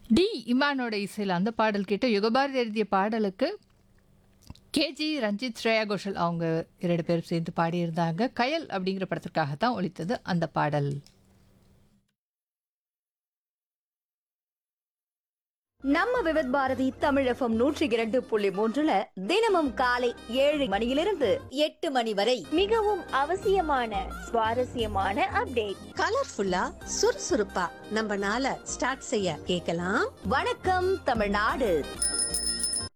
D இமானோட இசையில் அந்த பாடல் கேட்ட யுகபாரதி எழுதிய பாடலுக்கு கேஜி ரஞ்சித் ஸ்ரேயா கோஷல் அவங்க 2 பேரும் சேர்ந்து பாடியிருந்தாங்க. கயல் அப்படிங்கிற படத்திற்காக தான் ஒலித்தது அந்த பாடல். நம்ம விவித் பாரதி தமிழ் FM 102.3 தினமும் காலை 7 மணியிலிருந்து 8 மணி வரை மிகவும் அவசியமான சுவாரஸ்யமான அப்டேட், கலர்ஃபுல்லா சுறுசுறுப்பா நம்ம நாளை ஸ்டார்ட் செய்ய கேட்கலாம். வணக்கம் தமிழ்நாடு.